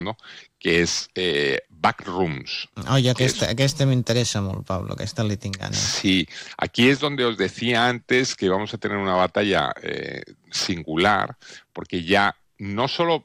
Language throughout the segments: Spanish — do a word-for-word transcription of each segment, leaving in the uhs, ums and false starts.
que és eh, Backrooms. Oye, aquesta, es... aquesta m'interessa molt, Pablo, aquesta li tinc ganes. Sí, aquí es donde os decía antes que vamos a tener una batalla eh, singular, porque ya no solo,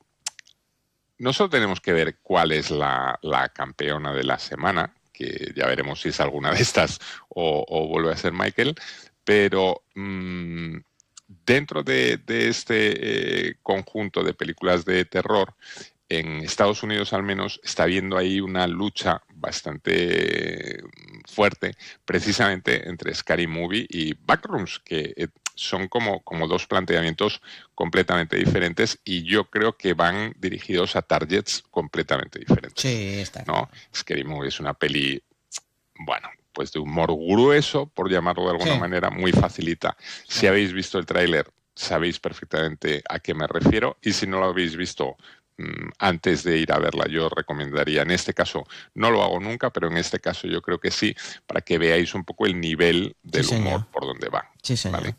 no solo tenemos que ver cuál es la, la campeona de la semana, que ya veremos si es alguna de estas o, o vuelve a ser Michael, pero mmm, dentro de, de este eh, conjunto de películas de terror, en Estados Unidos al menos está habiendo ahí una lucha bastante fuerte precisamente entre Scary Movie y Backrooms, que son como, como dos planteamientos completamente diferentes y yo creo que van dirigidos a targets completamente diferentes. Sí, está ¿no? Scary Movie es una peli, bueno, pues de humor grueso, por llamarlo de alguna sí. manera, muy facilita. Sí. Si habéis visto el tráiler, sabéis perfectamente a qué me refiero, y si no lo habéis visto antes de ir a verla, yo recomendaría, en este caso no lo hago nunca, pero en este caso yo creo que sí, para que veáis un poco el nivel del sí, humor por donde va. Sí, señor. ¿Vale?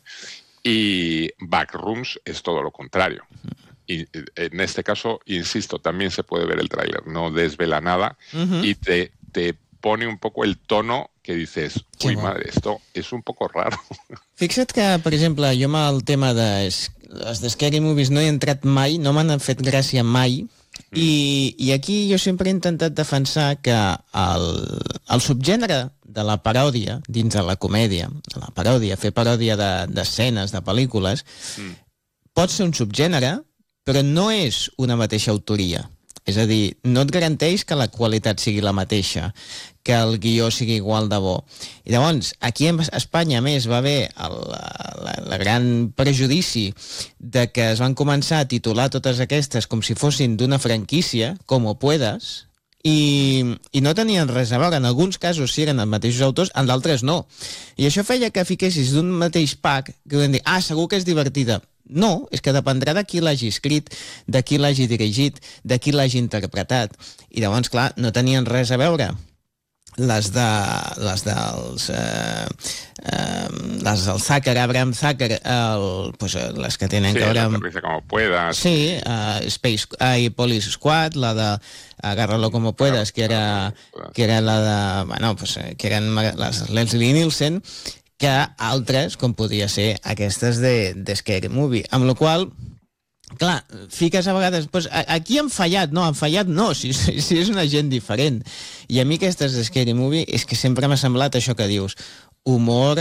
Y Backrooms es todo lo contrario. Y en este caso, insisto, también se puede ver el tráiler, no desvela nada uh-huh. y te, te pone un poco el tono que dices, uy, bo. madre, esto és un poco raro. Fixa't que, per exemple, jo amb el tema de les de Scary Movies no he entrat mai, no m'han fet gràcia mai, mm. i, i aquí jo sempre he intentat defensar que el, el subgènere de la paròdia dins de la comèdia, de la paròdia, fer paròdia d'escenes, de, de pel·lícules, mm. pot ser un subgènere, però no és una mateixa autoria. És a dir, no et garanteix que la qualitat sigui la mateixa, que el guió sigui igual de bo. I llavors, aquí a Espanya, a més, va haver el, la, la gran prejudici de que es van començar a titular totes aquestes com si fossin d'una franquícia, Como Puedas, i, i no tenien res a veure. En alguns casos sí eren els mateixos autors, en d'altres no. I això feia que fiquessis d'un mateix pack que vam dir, ah, segur que és divertida. No, és que dependrà de qui l'hagi escrit, de qui l'hagi dirigit, de qui l'hagi interpretat. I llavors, clar, no tenien res a veure les de les dels eh, eh, les del Zucker, Abraham Zucker, el, pues, les que tenen sí, que veure amb... Sí, como puedas. Sí, uh, Space uh, Police Squad, la de Agárralo como puedas, que era, que era la de... Bueno, pues, que eren les Leslie Nielsen, que altres, com podia ser aquestes de, de Scary Movie. Amb la qual, clar, fiques a vegades... Pues, aquí han fallat, no, han fallat no, si, si és una gent diferent. I a mi aquestes de Scary Movie és que sempre m'ha semblat això que dius, humor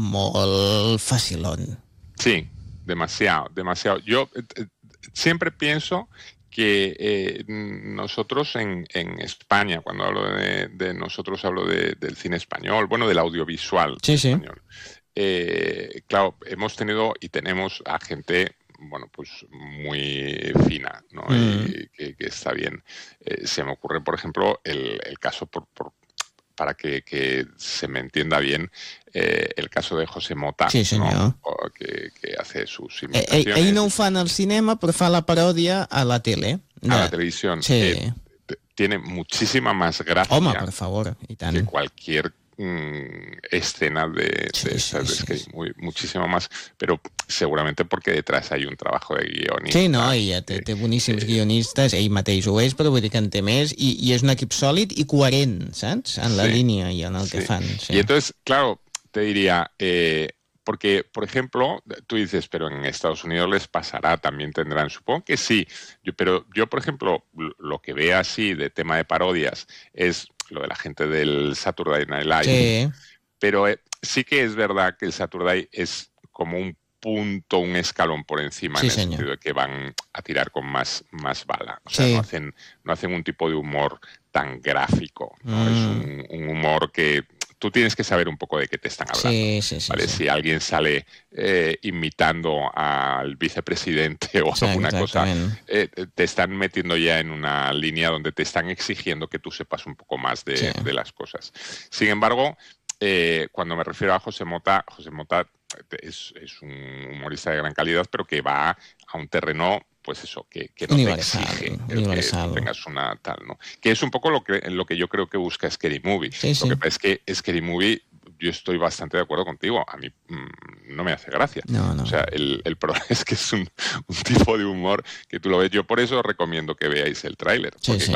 molt facilón. Sí, demasiado, demasiado. Yo eh, siempre pienso que eh, nosotros en, en España, cuando hablo de, de nosotros hablo de, del cine español, bueno, del audiovisual sí, español. Sí. Eh, claro, hemos tenido y tenemos a gente, bueno, pues muy fina, ¿no? Mm. Y que, que está bien. Eh, se me ocurre, por ejemplo, el, el caso por, por para que, que se me entienda bien, eh, el caso de José Mota, sí, ¿no? que, que hace sus imitaciones. Ell, ell no ho fan al cinema, però fa la paròdia a la tele. De... A la televisión. Sí. Eh, tiene muchísima más gracia. Home, por favor, y tant. Que cualquier mmm, escena de, sí, de sí, esas, sí, es que sí. Muy, muchísimo más, pero seguramente porque detrás hay un trabajo de guionista. Sí, no, ella té, té boníssims eh, guionistes, ell mateix ho és, però vull dir que en té més, i, i és un equip sòlid i coherent, saps? En la sí, línia i en el sí. que fan. Sí. Y entonces, claro, te diría... Eh, Porque, por ejemplo, tú dices, pero en Estados Unidos les pasará, también tendrán, supongo que sí, yo, pero yo, por ejemplo, lo que veo así de tema de parodias es lo de la gente del Saturday Night Live, sí. pero eh, sí que es verdad que el Saturday es como un punto, un escalón por encima, sí, en el señor. sentido de que van a tirar con más, más bala, o sea, sí. no, hacen, no hacen un tipo de humor tan gráfico, ¿no? Mm. Es un, un humor que... Tú tienes que saber un poco de qué te están hablando. Sí, sí, sí, ¿vale? sí. Si alguien sale eh, imitando al vicepresidente o sí, alguna cosa, eh, te están metiendo ya en una línea donde te están exigiendo que tú sepas un poco más de, sí. de las cosas. Sin embargo, eh, cuando me refiero a José Mota, José Mota es, es un humorista de gran calidad, pero que va a un terreno... pues eso, que, que no universal, te exige el universal. que tengas una tal, ¿no? Que es un poco lo que, lo que yo creo que busca Scary Movie. Sí, sí. Lo que pasa es que Scary Movie yo estoy bastante de acuerdo contigo. A mí mmm, no me hace gracia. No, no. O sea, el, el problema es que es un, un tipo de humor que tú lo ves. Yo por eso recomiendo que veáis el tráiler. Sí, sí.